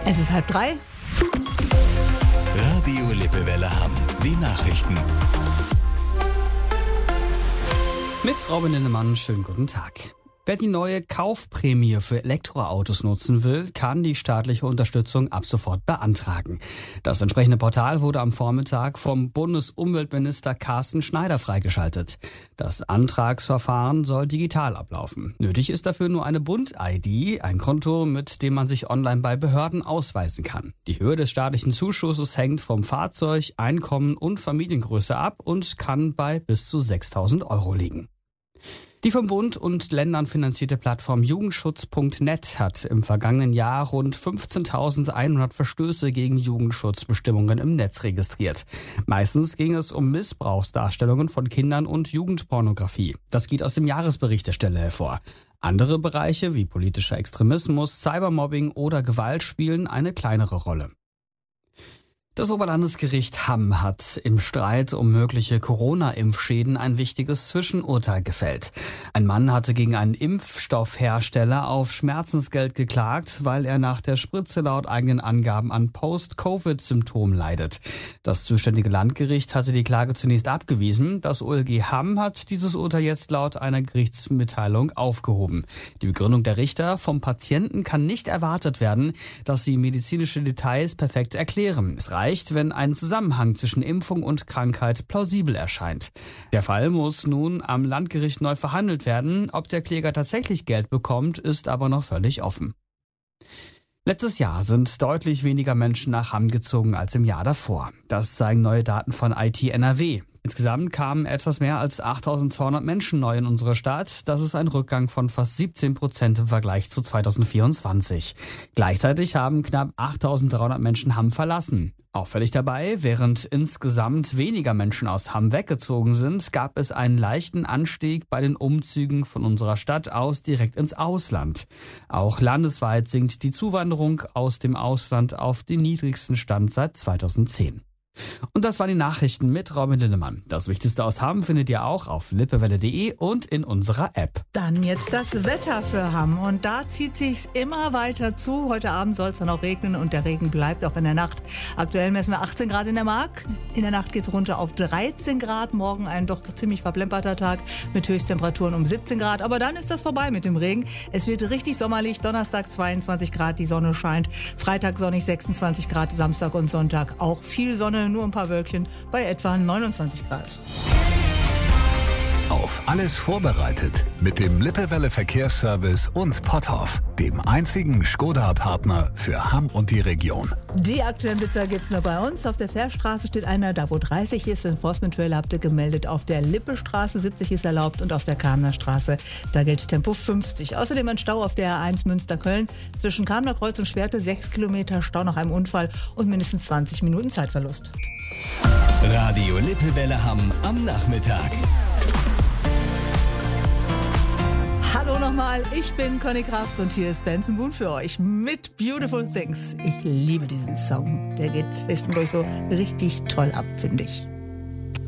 Es ist 2:30. Radio Lippewelle Hamm. Die Nachrichten. Mit Robin Lindemann, schönen guten Tag. Wer die neue Kaufprämie für Elektroautos nutzen will, kann die staatliche Unterstützung ab sofort beantragen. Das entsprechende Portal wurde am Vormittag vom Bundesumweltminister Carsten Schneider freigeschaltet. Das Antragsverfahren soll digital ablaufen. Nötig ist dafür nur eine Bund-ID, ein Konto, mit dem man sich online bei Behörden ausweisen kann. Die Höhe des staatlichen Zuschusses hängt vom Fahrzeug, Einkommen und Familiengröße ab und kann bei bis zu 6.000 € liegen. Die vom Bund und Ländern finanzierte Plattform Jugendschutz.net hat im vergangenen Jahr rund 15.100 Verstöße gegen Jugendschutzbestimmungen im Netz registriert. Meistens ging es um Missbrauchsdarstellungen von Kindern und Jugendpornografie. Das geht aus dem Jahresbericht der Stelle hervor. Andere Bereiche wie politischer Extremismus, Cybermobbing oder Gewalt spielen eine kleinere Rolle. Das Oberlandesgericht Hamm hat im Streit um mögliche Corona-Impfschäden ein wichtiges Zwischenurteil gefällt. Ein Mann hatte gegen einen Impfstoffhersteller auf Schmerzensgeld geklagt, weil er nach der Spritze laut eigenen Angaben an Post-Covid-Symptomen leidet. Das zuständige Landgericht hatte die Klage zunächst abgewiesen. Das OLG Hamm hat dieses Urteil jetzt laut einer Gerichtsmitteilung aufgehoben. Die Begründung der Richter: vom Patienten kann nicht erwartet werden, dass sie medizinische Details perfekt erklären. Es reicht, wenn ein Zusammenhang zwischen Impfung und Krankheit plausibel erscheint. Der Fall muss nun am Landgericht neu verhandelt werden. Ob der Kläger tatsächlich Geld bekommt, ist aber noch völlig offen. Letztes Jahr sind deutlich weniger Menschen nach Hamm gezogen als im Jahr davor. Das zeigen neue Daten von IT NRW. Insgesamt kamen etwas mehr als 8.200 Menschen neu in unsere Stadt. Das ist ein Rückgang von fast 17% im Vergleich zu 2024. Gleichzeitig haben knapp 8.300 Menschen Hamm verlassen. Auffällig dabei: während insgesamt weniger Menschen aus Hamm weggezogen sind, gab es einen leichten Anstieg bei den Umzügen von unserer Stadt aus direkt ins Ausland. Auch landesweit sinkt die Zuwanderung aus dem Ausland auf den niedrigsten Stand seit 2010. Und das waren die Nachrichten mit Robin Lindemann. Das Wichtigste aus Hamm findet ihr auch auf lippewelle.de und in unserer App. Dann jetzt das Wetter für Hamm. Und da zieht sich's immer weiter zu. Heute Abend soll es dann auch regnen und der Regen bleibt auch in der Nacht. Aktuell messen wir 18 Grad in der Mark. In der Nacht geht's runter auf 13 Grad. Morgen ein doch ziemlich verplemperter Tag mit Höchsttemperaturen um 17 Grad. Aber dann ist das vorbei mit dem Regen. Es wird richtig sommerlich. Donnerstag 22 Grad, die Sonne scheint. Freitag sonnig 26 Grad, Samstag und Sonntag auch viel Sonne, nur ein paar Wölkchen bei etwa 29 Grad. Auf alles vorbereitet mit dem Lippewelle Verkehrsservice und Potthoff, dem einzigen Skoda-Partner für Hamm und die Region. Die aktuellen Blitzer gibt's nur bei uns. Auf der Fährstraße steht einer, da wo 30 ist. Enforcement Trailer habt ihr gemeldet. Auf der Lippestraße 70 ist erlaubt und auf der Kamener Straße, da gilt Tempo 50. Außerdem ein Stau auf der A1 Münster-Köln. Zwischen Kamener Kreuz und Schwerte 6 Kilometer Stau nach einem Unfall und mindestens 20 Minuten Zeitverlust. Radio Lippewelle Hamm am Nachmittag. Hallo nochmal, ich bin Conny Kraft und hier ist Benson Boone für euch mit Beautiful Things. Ich liebe diesen Song. Der geht zwischendurch so richtig toll ab, finde ich.